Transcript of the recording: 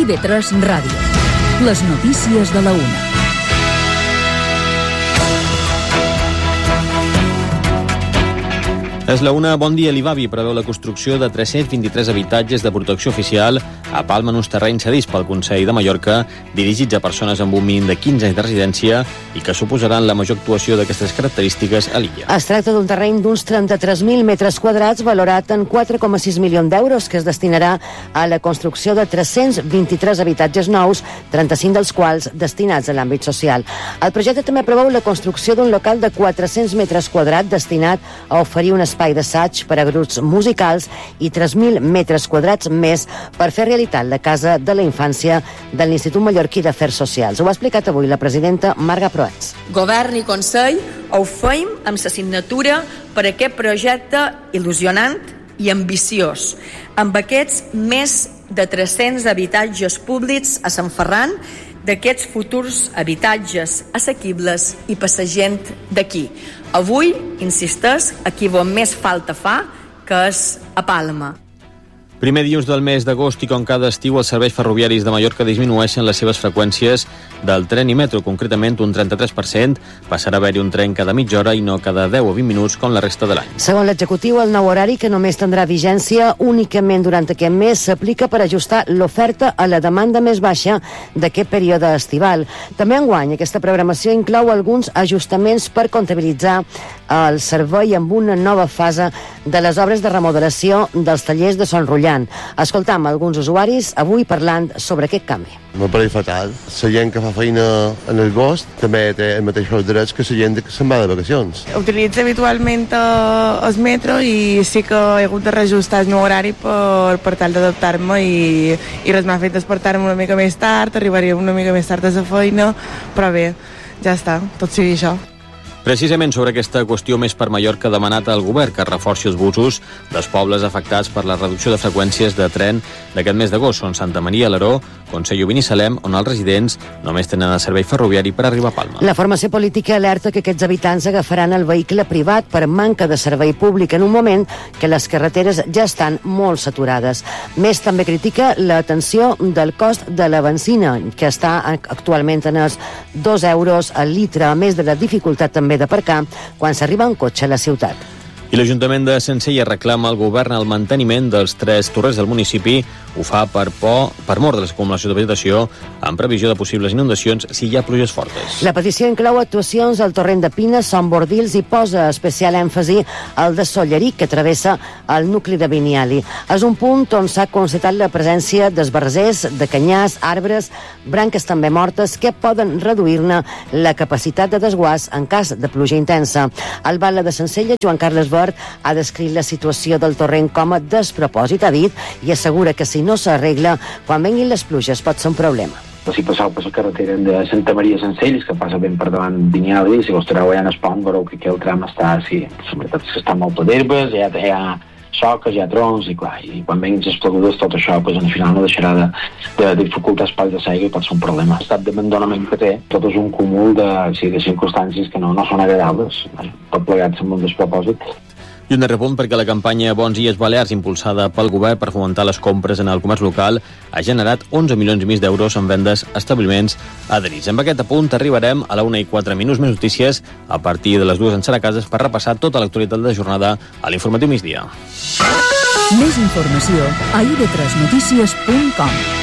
IB3 Ràdio. Les notícies de la 1. És la 1, bon dia. L'IVABI preveu la construcció de 323 habitatges de protecció oficial a Palma en uns terrenys cedits pel Consell de Mallorca, dirigits a persones amb un mínim de 15 anys de residència i que suposaran la major actuació d'aquestes característiques a l'illa. Es tracta d'un terreny d'uns 33.000 metres quadrats valorat en 4,6 milions d'euros que es destinarà a la construcció de 323 habitatges nous, 35 dels quals destinats a l'àmbit social. El projecte també preveu la construcció d'un local de 400 metres quadrats destinat a oferir un espai d'assaig per a grups musicals i 3.000 metres quadrats més per fer realitat la Casa de la Infància de l'Institut Mallorquí d'Afers Socials. Ho ha explicat avui la presidenta Marga Proats. Govern i Consell ho feim amb la signatura per aquest projecte il·lusionant i ambiciós, amb aquests més de 300 habitatges públics a Sant Ferran, d'aquests futurs habitatges assequibles i per la gent d'aquí. Avui, insisteix, aquí on més falta fa, que és a Palma. Primer dilluns del mes d'agost i com cada estiu, els serveis ferroviaris de Mallorca disminueixen les seves freqüències del tren i metro, concretament un 33%, passarà a haver-hi un tren cada mitja hora i no cada 10 o 20 minuts com la resta de l'any. Segons l'executiu, el nou horari, que només tindrà vigència únicament durant aquest mes, s'aplica per ajustar l'oferta a la demanda més baixa d'aquest període estival. També enguany, aquesta programació inclou alguns ajustaments per comptabilitzar el servei amb una nova fase de les obres de remodelació dels tallers de Son Rullant. Escoltam alguns usuaris avui parlant sobre aquest canvi. Me pareix fatal. La gent que fa feina en agost també té els mateixos drets que la gent que se'n va de vacacions. Utilitzo habitualment el metro i sí que he hagut de reajustar el meu horari per tal d'adaptar-me i res m'ha fet despertar-me una mica més tard, arribaria una mica més tard a la feina, però bé, ja està, tot sigui això. Precisament sobre aquesta qüestió, Més per Mallorca ha demanat al govern que reforci els busos dels pobles afectats per la reducció de freqüències de tren d'aquest mes d'agost. Són Santa Maria, Alaró, Consell i Binissalem, on els residents només tenen el servei ferroviari per arribar a Palma. La formació política alerta que aquests habitants agafaran el vehicle privat per manca de servei públic en un moment que les carreteres ja estan molt saturades. Més també critica l'atenció del cost de la benzina, que està actualment en els 2 euros al litre, a més de la dificultat també d'aparcar quan s'arriba en cotxe a la ciutat. I l'Ajuntament de Sencelles reclama al govern el manteniment dels 3 torrents del municipi. Ho fa per mor de les acumulacions de vegetació, en previsió de possibles inundacions si hi ha pluges fortes. La petició inclou actuacions al torrent de Pines, Son Bordils i posa especial èmfasi al de Solleric, que travessa el nucli de Biniali. És un punt on s'ha constatat la presència d'esbarzers, de canyars, arbres, branques també mortes, que poden reduir-ne la capacitat de desguàs en cas de pluja intensa. El batlle de Sencelles, Joan Carles Verd, ha descrit la situació del torrent com a despropòsit, ha dit, i assegura que si no s'arregla, quan venguin les pluges pot ser un problema. Si passeu per la carretera de Santa Maria Sencelles, que passa ben per davant Vinyali, si vos treu allà en el pont, veureu que el tram està així. La veritat és que està molt d'herbes, hi ha soques, hi ha troncs, i clar, i quan venguin les plogudes, tot això, al final no deixarà de dificultar espais de segui i pot ser un problema. L'estat d'abandonament que té, tot és un cúmul de circumstàncies que no són agradables, tot plegat amb un despropòsit. I un darrer punt perquè la campanya Bons Dies Balears, impulsada pel govern per fomentar les compres en el comerç local, ha generat 11 milions i mig d'euros en vendes a establiments adherits. Amb aquest apunt arribarem a la 1:04, més notícies a partir de les 2 en serà cases per repassar tota l'actualitat de jornada a l'informatiu migdia. Més informació a ib3notícies.com.